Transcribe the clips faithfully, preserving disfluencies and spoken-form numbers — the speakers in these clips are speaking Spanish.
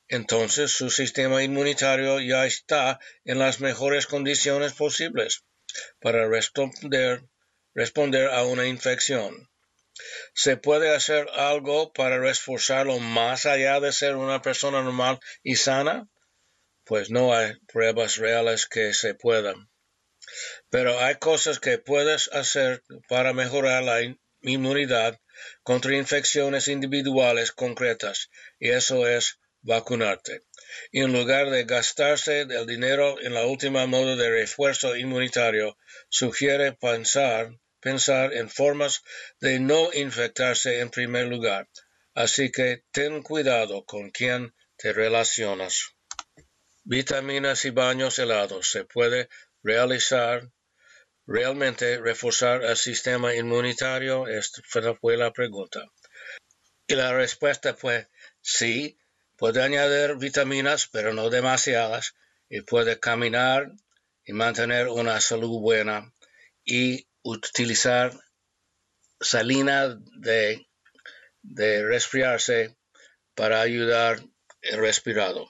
entonces su sistema inmunitario ya está en las mejores condiciones posibles para responder, responder a una infección. ¿Se puede hacer algo para reforzarlo más allá de ser una persona normal y sana? Pues no hay pruebas reales que se puedan. Pero hay cosas que puedes hacer para mejorar la inmunidad contra infecciones individuales concretas, y eso es vacunarte. Y en lugar de gastarse el dinero en la última moda de refuerzo inmunitario, sugiere pensar, pensar en formas de no infectarse en primer lugar. Así que ten cuidado con quién te relacionas. Vitaminas y baños helados. ¿Se puede realizar realmente reforzar el sistema inmunitario? Esta fue la pregunta. Y la respuesta fue sí, puede añadir vitaminas, pero no demasiadas, y puede caminar y mantener una salud buena y utilizar salina de, de resfriarse para ayudar el respirado.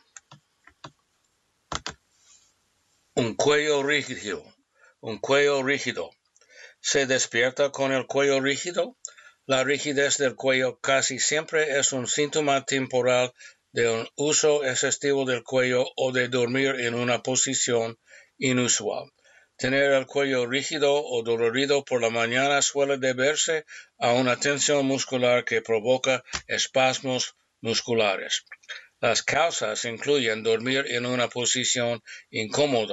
Un cuello rígido. Un cuello rígido. ¿Se despierta con el cuello rígido? La rigidez del cuello casi siempre es un síntoma temporal de un uso excesivo del cuello o de dormir en una posición inusual. Tener el cuello rígido o dolorido por la mañana suele deberse a una tensión muscular que provoca espasmos musculares. Las causas incluyen dormir en una posición incómoda.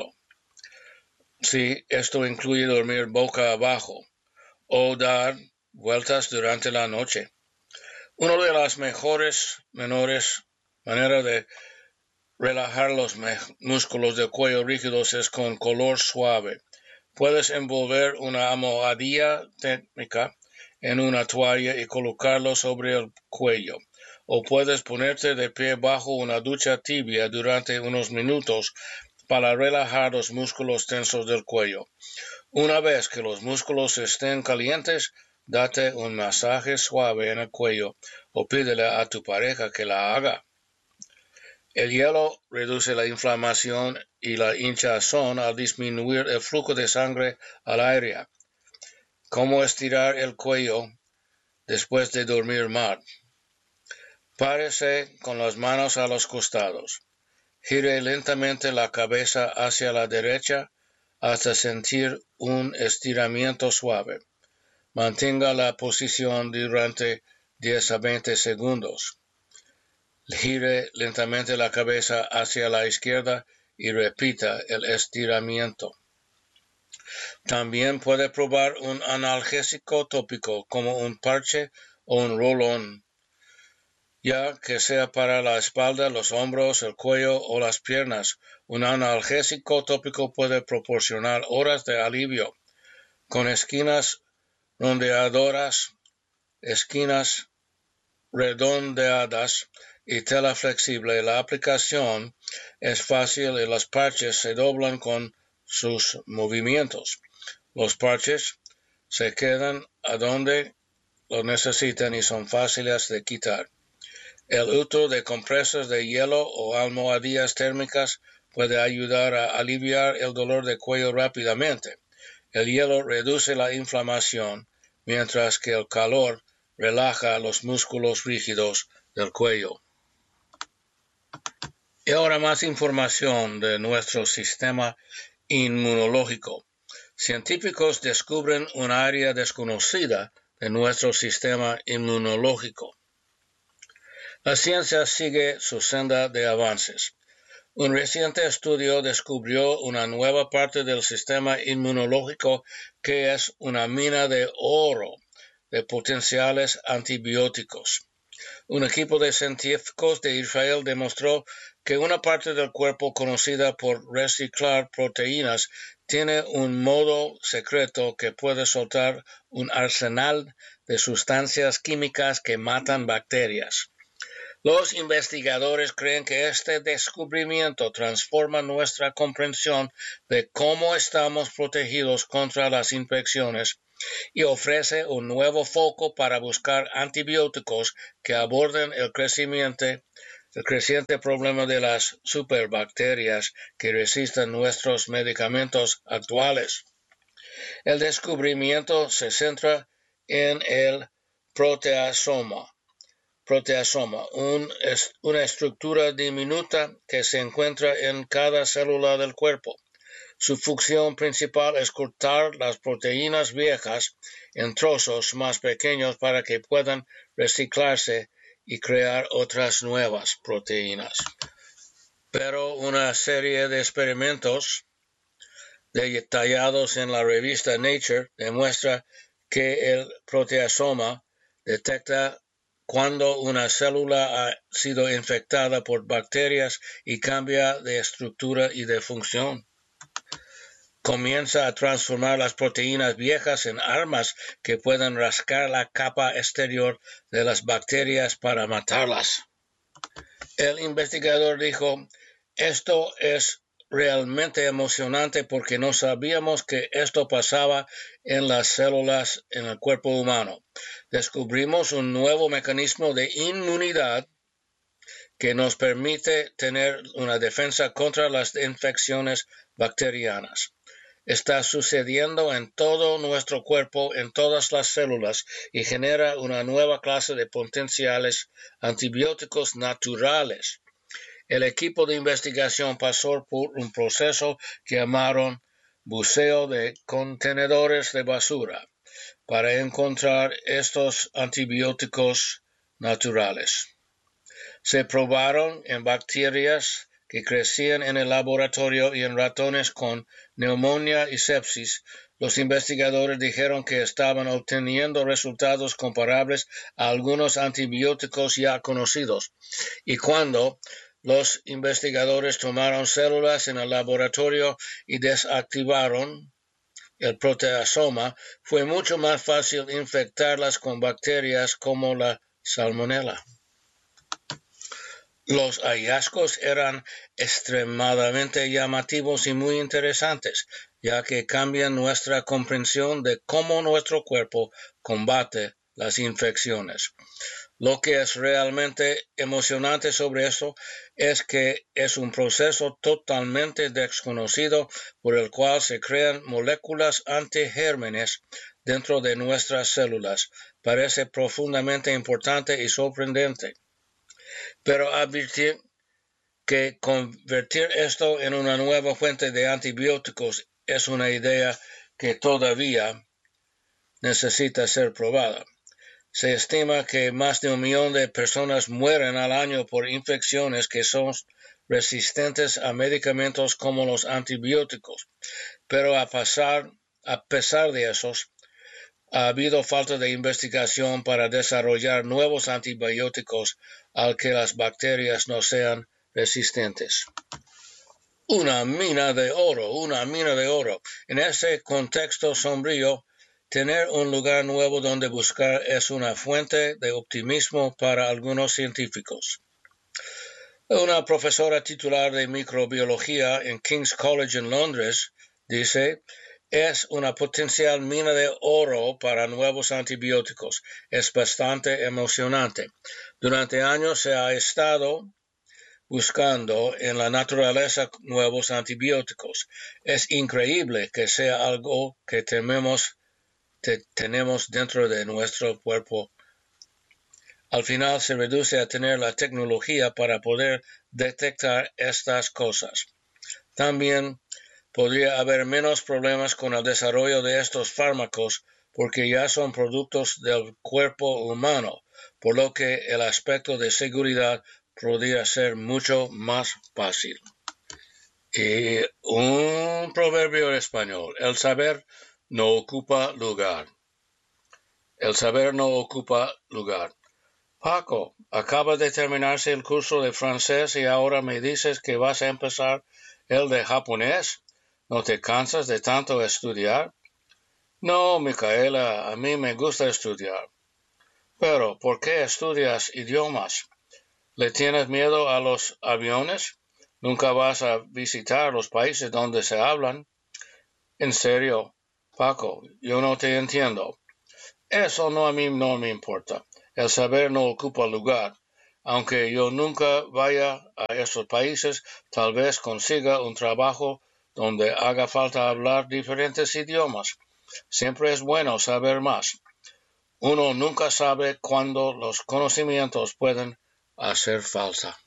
Sí, esto incluye dormir boca abajo o dar vueltas durante la noche. Una de las mejores menores maneras de relajar los músculos del cuello rígidos es con color suave. Puedes envolver una almohadilla térmica en una toalla y colocarlo sobre el cuello. O puedes ponerte de pie bajo una ducha tibia durante unos minutos para relajar los músculos tensos del cuello. Una vez que los músculos estén calientes, date un masaje suave en el cuello o pídele a tu pareja que la haga. El hielo reduce la inflamación y la hinchazón al disminuir el flujo de sangre al aire. ¿Cómo estirar el cuello después de dormir mal? Párese con las manos a los costados. Gire lentamente la cabeza hacia la derecha hasta sentir un estiramiento suave. Mantenga la posición durante diez a veinte segundos. Gire lentamente la cabeza hacia la izquierda y repita el estiramiento. También puede probar un analgésico tópico como un parche o un rolón, ya que sea para la espalda, los hombros, el cuello o las piernas. Un analgésico tópico puede proporcionar horas de alivio. Con esquinas redondeadoras, esquinas redondeadas y tela flexible, la aplicación es fácil y los parches se doblan con sus movimientos. Los parches se quedan a donde los necesitan y son fáciles de quitar. El uso de compresas de hielo o almohadillas térmicas puede ayudar a aliviar el dolor de cuello rápidamente. El hielo reduce la inflamación, mientras que el calor relaja los músculos rígidos del cuello. Y ahora más información de nuestro sistema inmunológico. Científicos descubren un área desconocida de nuestro sistema inmunológico. La ciencia sigue su senda de avances. Un reciente estudio descubrió una nueva parte del sistema inmunológico que es una mina de oro de potenciales antibióticos. Un equipo de científicos de Israel demostró que una parte del cuerpo conocida por reciclar proteínas tiene un modo secreto que puede soltar un arsenal de sustancias químicas que matan bacterias. Los investigadores creen que este descubrimiento transforma nuestra comprensión de cómo estamos protegidos contra las infecciones y ofrece un nuevo foco para buscar antibióticos que aborden el crecimiento el creciente problema de las superbacterias que resisten nuestros medicamentos actuales. El descubrimiento se centra en el proteasoma. Proteasoma, un, es una estructura diminuta que se encuentra en cada célula del cuerpo. Su función principal es cortar las proteínas viejas en trozos más pequeños para que puedan reciclarse y crear otras nuevas proteínas. Pero una serie de experimentos detallados en la revista Nature demuestra que el proteasoma detecta cuando una célula ha sido infectada por bacterias y cambia de estructura y de función. Comienza a transformar las proteínas viejas en armas que pueden rascar la capa exterior de las bacterias para matarlas. El investigador dijo, esto es realmente emocionante porque no sabíamos que esto pasaba en las células en el cuerpo humano. Descubrimos un nuevo mecanismo de inmunidad que nos permite tener una defensa contra las infecciones bacterianas. Está sucediendo en todo nuestro cuerpo, en todas las células, y genera una nueva clase de potenciales antibióticos naturales. El equipo de investigación pasó por un proceso que llamaron buceo de contenedores de basura para encontrar estos antibióticos naturales. Se probaron en bacterias que crecían en el laboratorio y en ratones con neumonía y sepsis. Los investigadores dijeron que estaban obteniendo resultados comparables a algunos antibióticos ya conocidos. Y cuando los investigadores tomaron células en el laboratorio y desactivaron el proteasoma, fue mucho más fácil infectarlas con bacterias como la salmonela. Los hallazgos eran extremadamente llamativos y muy interesantes, ya que cambian nuestra comprensión de cómo nuestro cuerpo combate las infecciones. Lo que es realmente emocionante sobre esto es que es un proceso totalmente desconocido por el cual se crean moléculas antigérmenes dentro de nuestras células. Parece profundamente importante y sorprendente. Pero advertir que convertir esto en una nueva fuente de antibióticos es una idea que todavía necesita ser probada. Se estima que más de un millón de personas mueren al año por infecciones que son resistentes a medicamentos como los antibióticos, pero a, pasar, a pesar de esos, ha habido falta de investigación para desarrollar nuevos antibióticos al que las bacterias no sean resistentes. Una mina de oro, una mina de oro. En ese contexto sombrío, tener un lugar nuevo donde buscar es una fuente de optimismo para algunos científicos. Una profesora titular de microbiología en King's College en Londres dice, es una potencial mina de oro para nuevos antibióticos. Es bastante emocionante. Durante años se ha estado buscando en la naturaleza nuevos antibióticos. Es increíble que sea algo que tememos, te, tenemos dentro de nuestro cuerpo. Al final se reduce a tener la tecnología para poder detectar estas cosas. También podría haber menos problemas con el desarrollo de estos fármacos porque ya son productos del cuerpo humano, por lo que el aspecto de seguridad podría ser mucho más fácil. Y un proverbio español, el saber no ocupa lugar. El saber no ocupa lugar. Paco, acaba de terminarse el curso de francés y ahora me dices que vas a empezar el de japonés. ¿No te cansas de tanto estudiar? No, Micaela, a mí me gusta estudiar. Pero, ¿por qué estudias idiomas? ¿Le tienes miedo a los aviones? ¿Nunca vas a visitar los países donde se hablan? En serio, Paco, yo no te entiendo. Eso no a mí no me importa. El saber no ocupa lugar. Aunque yo nunca vaya a esos países, tal vez consiga un trabajo donde haga falta hablar diferentes idiomas. Siempre es bueno saber más. Uno nunca sabe cuándo los conocimientos pueden hacer falta.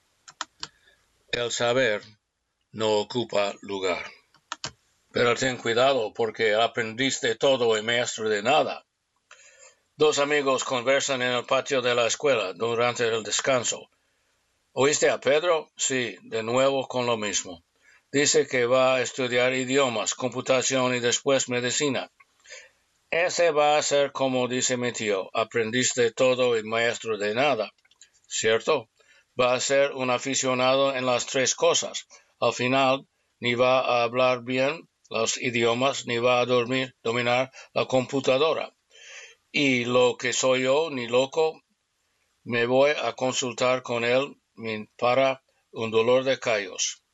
El saber no ocupa lugar. Pero ten cuidado porque aprendiste todo y maestro de nada. Dos amigos conversan en el patio de la escuela durante el descanso. ¿Oíste a Pedro? Sí, de nuevo con lo mismo. Dice que va a estudiar idiomas, computación y después medicina. Ese va a ser como dice mi tío, aprendiste todo y maestro de nada. ¿Cierto? Va a ser un aficionado en las tres cosas. Al final, ni va a hablar bien los idiomas, ni va a dormir, dominar la computadora. Y lo que soy yo, ni loco, me voy a consultar con él para un dolor de callos.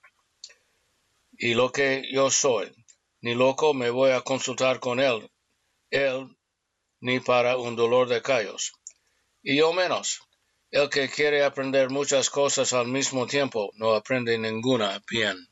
Y lo que yo soy, ni loco, me voy a consultar con él, él, ni para un dolor de callos. Y yo menos. El que quiere aprender muchas cosas al mismo tiempo no aprende ninguna bien.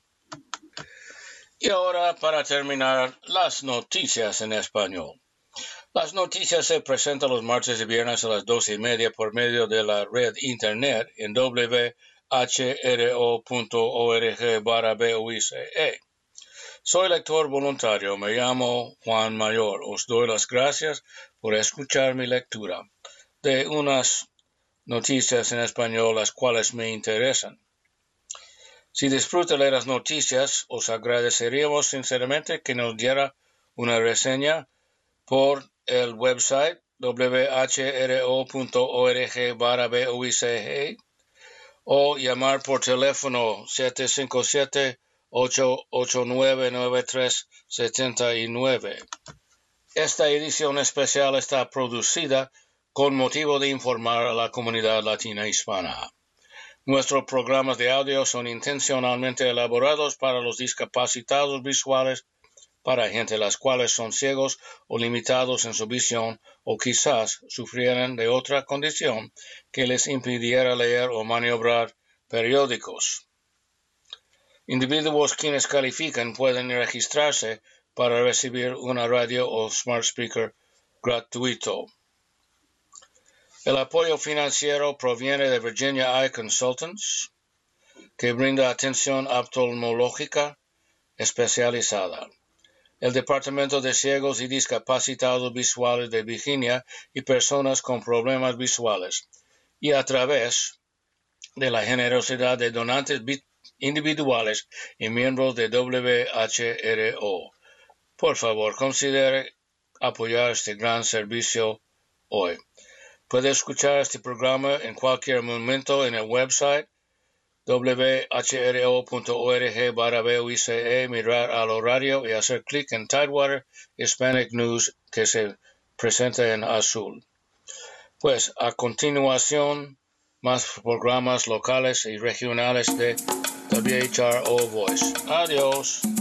Y ahora, para terminar, las noticias en español. Las noticias se presentan los martes y viernes a las doce y media por medio de la red internet en w h r o punto org barra bice. Soy lector voluntario, me llamo Juan Mayor. Os doy las gracias por escuchar mi lectura de unas noticias en español las cuales me interesan. Si disfruta de las noticias, os agradeceríamos sinceramente que nos diera una reseña por el website w h r o punto org barra bice o llamar por teléfono siete cinco siete, ocho ocho nueve, nueve tres siete nueve. Esta edición especial está producida con motivo de informar a la comunidad latina hispana. Nuestros programas de audio son intencionalmente elaborados para los discapacitados visuales, para gente las cuales son ciegos o limitados en su visión o quizás sufrieran de otra condición que les impidiera leer o maniobrar periódicos. Individuos quienes califican pueden registrarse para recibir una radio o smart speaker gratuito. El apoyo financiero proviene de Virginia Eye Consultants, que brinda atención oftalmológica especializada, el Departamento de Ciegos y Discapacitados Visuales de Virginia y personas con problemas visuales, y a través de la generosidad de donantes individuales y miembros de W H R O. Por favor, considere apoyar este gran servicio hoy. Puede escuchar este programa en cualquier momento en el website w h r o punto org barra bice, mirar al horario y hacer clic en Tidewater Hispanic News que se presenta en azul. Pues a continuación, más programas locales y regionales de W H R O Voice. Adiós.